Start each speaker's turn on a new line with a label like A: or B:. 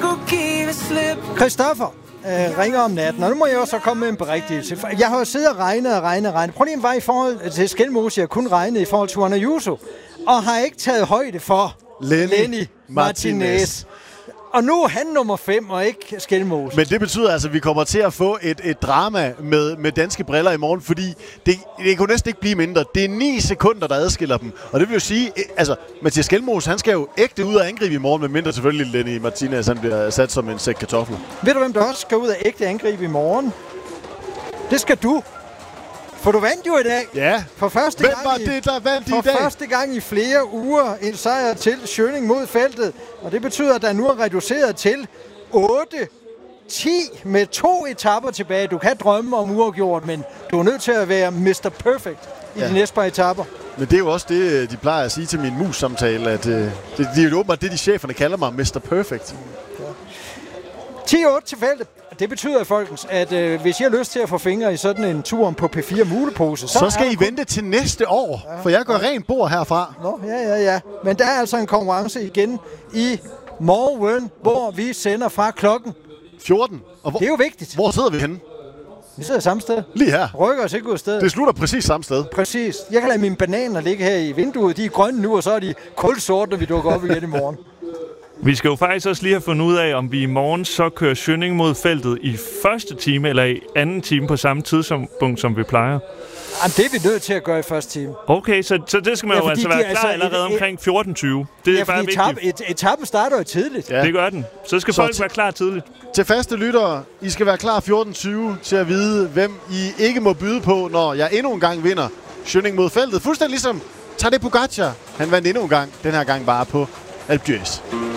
A: Christoffer ringer om natten, og nu må jeg også komme med en berigtigelse. Jeg har jo siddet og regnet. Problemet var i forhold til Skelmose, jeg kun regnede i forhold til Juan Ayuso, og har ikke taget højde for Lenny Martinez. Og nu er han nummer 5, og ikke Skelmose.
B: Men det betyder altså, at vi kommer til at få et drama med danske briller i morgen, fordi det kunne næsten ikke blive mindre. Det er 9 sekunder, der adskiller dem. Og det vil jo sige, altså Mathias Skelmose, han skal jo ægte ud og angribe i morgen, med mindre selvfølgelig Lenny Martinez, han bliver sat som en sæk kartofler.
A: Ved du, hvem der også skal ud og ægte angribe i morgen? Det skal du. For du vandt jo i dag.
B: Ja.
A: For første
B: Hvem
A: gang
B: var det, der vandt i dag?
A: For første gang i flere uger en sejr til Schøning mod feltet. Og det betyder, at der nu er reduceret til 8-10 med 2 etaper tilbage. Du kan drømme om uafgjort, men du er nødt til at være Mr. Perfect i de næste par etaper.
B: Men det er jo også det, de plejer at sige til min mus-samtale, at det er jo åbenbart det, de cheferne kalder mig, Mr. Perfect.
A: 10-8 til feltet. Det betyder, folkens, at hvis I har lyst til at få fingre i sådan en tur på P4 mulepose,
B: så skal I vente til næste år, for jeg går rent bord herfra.
A: Nå, ja. Men der er altså en konkurrence igen i morgen, hvor vi sender fra klokken
B: 14. Og
A: det er jo vigtigt.
B: Hvor sidder vi henne?
A: Vi sidder samme sted.
B: Lige her.
A: Rykker os ikke ud af stedet.
B: Det slutter præcis samme sted.
A: Præcis. Jeg kan lade mine bananer ligge her i vinduet. De er grønne nu, og så er de kulsorte, når vi dukker op igen i morgen.
C: Vi skal jo faktisk også lige have fundet ud af, om vi i morgen så kører Schøning mod feltet i første time eller i anden time på samme tidspunkt, som vi plejer.
A: Jamen, det er vi nødt til at gøre i første time.
C: Okay, så det skal man jo altså være klar allerede omkring 14.20. Det er bare vigtigt.
A: Etappen starter jo tidligt.
C: Ja. Det gør den. Så skal folk være klar tidligt.
B: Til faste lyttere, I skal være klar 14.20 til at vide, hvem I ikke må byde på, når jeg endnu en gang vinder Schøning mod feltet. Fuldstændig ligesom Tadej Pogačar. Han vandt endnu en gang, den her gang bare på Alpe d'Huez.